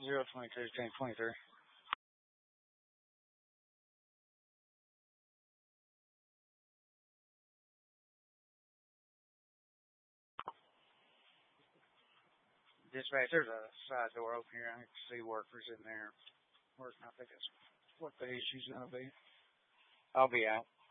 022 1023. Dispatch, there's a side door open here. I can see workers in there working. I think that's what the issue's going to be. I'll be out.